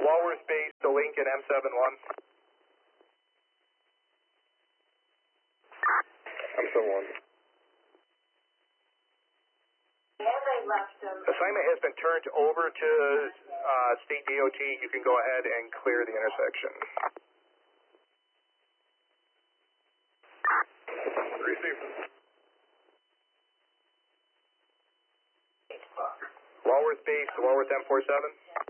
Walworth Base to Lincoln M71. M71. Assignment has been turned over to State DOT. You can go ahead and clear the intersection. Receive. Walworth Base to Walworth M47.